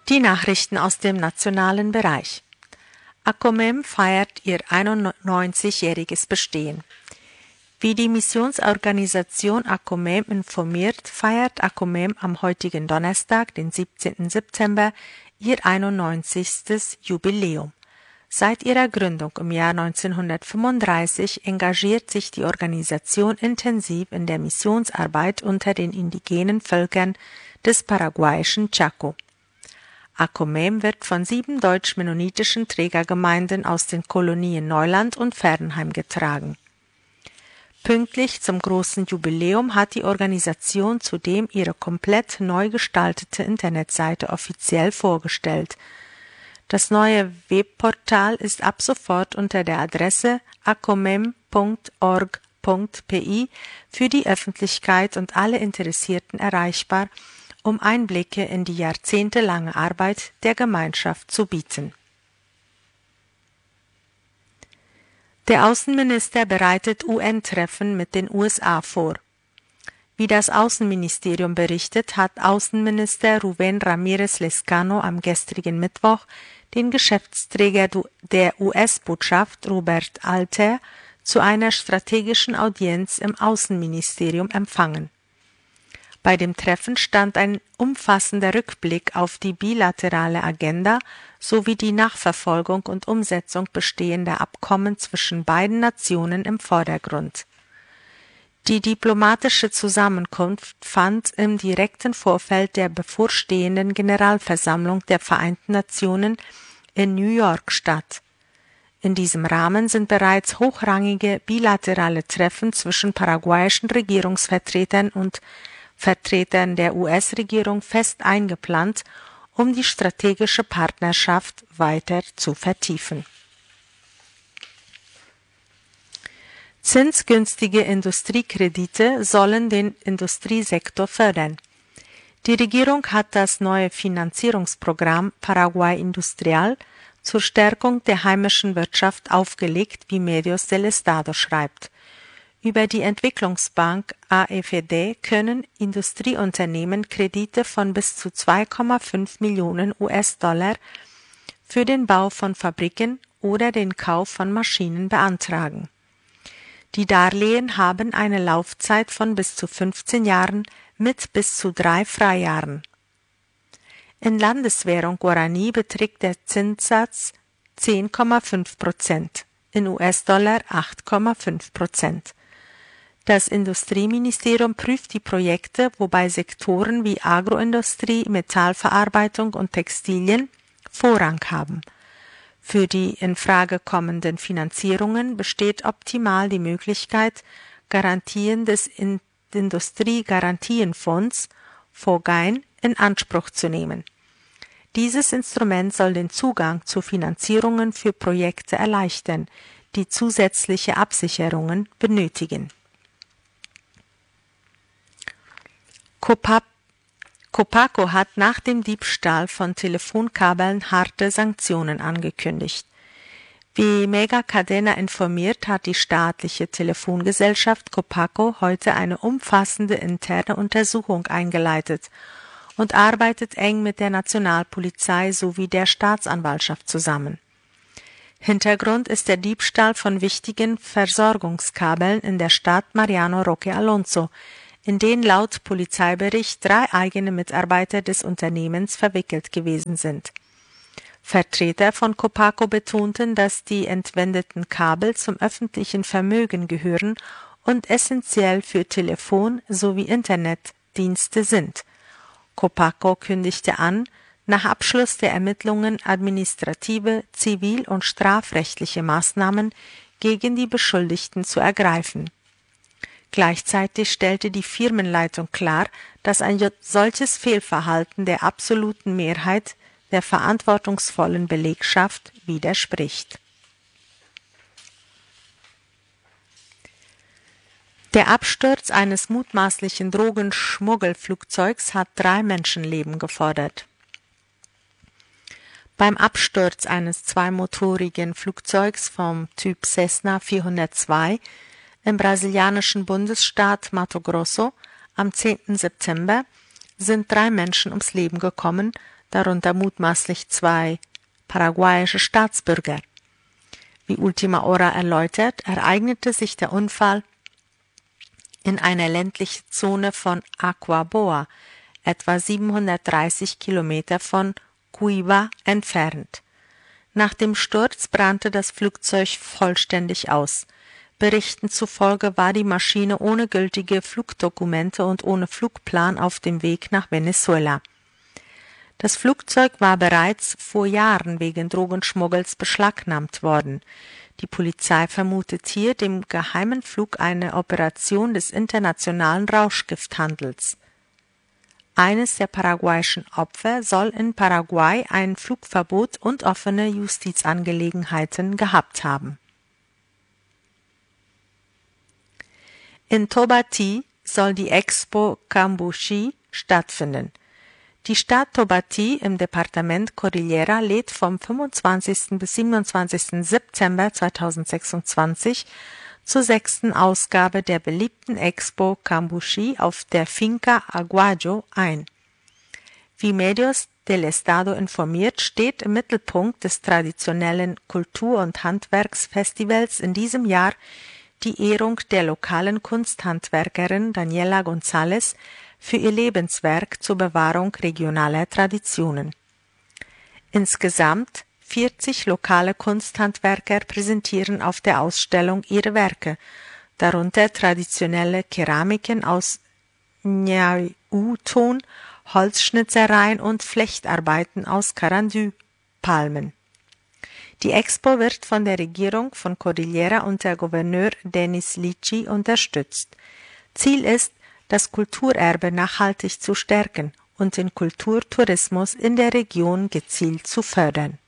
Die Nachrichten aus dem nationalen Bereich. ACOMEM feiert ihr 91-jähriges Bestehen. Wie die Missionsorganisation ACOMEM informiert, feiert ACOMEM am heutigen Donnerstag, den 17. September, ihr 91. Jubiläum. Seit ihrer Gründung im Jahr 1935 engagiert sich die Organisation intensiv in der Missionsarbeit unter den indigenen Völkern des paraguayischen Chaco. ACOMEM wird von 7 deutsch-mennonitischen Trägergemeinden aus den Kolonien Neuland und Fernheim getragen. Pünktlich zum großen Jubiläum hat die Organisation zudem ihre komplett neu gestaltete Internetseite offiziell vorgestellt. Das neue Webportal ist ab sofort unter der Adresse acomem.org.pi für die Öffentlichkeit und alle Interessierten erreichbar, um Einblicke in die jahrzehntelange Arbeit der Gemeinschaft zu bieten. Der Außenminister bereitet UN-Treffen mit den USA vor. Wie das Außenministerium berichtet, hat Außenminister Rubén Ramírez Lezcano am gestrigen Mittwoch den Geschäftsträger der US-Botschaft Robert Alter zu einer strategischen Audienz im Außenministerium empfangen. Bei dem Treffen stand ein umfassender Rückblick auf die bilaterale Agenda sowie die Nachverfolgung und Umsetzung bestehender Abkommen zwischen beiden Nationen im Vordergrund. Die diplomatische Zusammenkunft fand im direkten Vorfeld der bevorstehenden Generalversammlung der Vereinten Nationen in New York statt. In diesem Rahmen sind bereits hochrangige bilaterale Treffen zwischen paraguayischen Regierungsvertretern und Vertretern der US-Regierung fest eingeplant, um die strategische Partnerschaft weiter zu vertiefen. Zinsgünstige Industriekredite sollen den Industriesektor fördern. Die Regierung hat das neue Finanzierungsprogramm Paraguay Industrial zur Stärkung der heimischen Wirtschaft aufgelegt, wie Medios del Estado schreibt. Über die Entwicklungsbank AFD können Industrieunternehmen Kredite von bis zu 2,5 Millionen US-Dollar für den Bau von Fabriken oder den Kauf von Maschinen beantragen. Die Darlehen haben eine Laufzeit von bis zu 15 Jahren mit bis zu 3 Freijahren. In Landeswährung Guarani beträgt der Zinssatz 10,5%, in US-Dollar 8,5%. Das Industrieministerium prüft die Projekte, wobei Sektoren wie Agroindustrie, Metallverarbeitung und Textilien Vorrang haben. Für die in Frage kommenden Finanzierungen besteht optimal die Möglichkeit, Garantien des Industriegarantienfonds (FOGAIN) in Anspruch zu nehmen. Dieses Instrument soll den Zugang zu Finanzierungen für Projekte erleichtern, die zusätzliche Absicherungen benötigen. Copaco hat nach dem Diebstahl von Telefonkabeln harte Sanktionen angekündigt. Wie Mega Cadena informiert, hat die staatliche Telefongesellschaft Copaco heute eine umfassende interne Untersuchung eingeleitet und arbeitet eng mit der Nationalpolizei sowie der Staatsanwaltschaft zusammen. Hintergrund ist der Diebstahl von wichtigen Versorgungskabeln in der Stadt Mariano Roque Alonso, in den laut Polizeibericht 3 eigene Mitarbeiter des Unternehmens verwickelt gewesen sind. Vertreter von Copaco betonten, dass die entwendeten Kabel zum öffentlichen Vermögen gehören und essentiell für Telefon- sowie Internetdienste sind. Copaco kündigte an, nach Abschluss der Ermittlungen administrative, zivil- und strafrechtliche Maßnahmen gegen die Beschuldigten zu ergreifen. Gleichzeitig stellte die Firmenleitung klar, dass ein solches Fehlverhalten der absoluten Mehrheit der verantwortungsvollen Belegschaft widerspricht. Der Absturz eines mutmaßlichen Drogenschmuggelflugzeugs hat 3 Menschenleben gefordert. Beim Absturz eines zweimotorigen Flugzeugs vom Typ Cessna 402 im brasilianischen Bundesstaat Mato Grosso am 10. September sind 3 Menschen ums Leben gekommen, darunter mutmaßlich 2 paraguayische Staatsbürger. Wie Ultima Hora erläutert, ereignete sich der Unfall in einer ländlichen Zone von Aquaboa, etwa 730 Kilometer von Cuiba entfernt. Nach dem Sturz brannte das Flugzeug vollständig aus. Berichten zufolge war die Maschine ohne gültige Flugdokumente und ohne Flugplan auf dem Weg nach Venezuela. Das Flugzeug war bereits vor Jahren wegen Drogenschmuggels beschlagnahmt worden. Die Polizei vermutet hier dem geheimen Flug eine Operation des internationalen Rauschgifthandels. Eines der paraguayischen Opfer soll in Paraguay ein Flugverbot und offene Justizangelegenheiten gehabt haben. In Tobati soll die Expo Cambuchi stattfinden. Die Stadt Tobati im Departement Cordillera lädt vom 25. bis 27. September 2026 zur 6. Ausgabe der beliebten Expo Cambuchi auf der Finca Aguayo ein. Wie Medios del Estado informiert, steht im Mittelpunkt des traditionellen Kultur- und Handwerksfestivals in diesem Jahr die Ehrung der lokalen Kunsthandwerkerin Daniela González für ihr Lebenswerk zur Bewahrung regionaler Traditionen. Insgesamt 40 lokale Kunsthandwerker präsentieren auf der Ausstellung ihre Werke, darunter traditionelle Keramiken aus Ñaú-Ton, Holzschnitzereien und Flechtarbeiten aus Carandu-Palmen. Die Expo wird von der Regierung von Cordillera unter Gouverneur Denis Lichi unterstützt. Ziel ist, das Kulturerbe nachhaltig zu stärken und den Kulturtourismus in der Region gezielt zu fördern.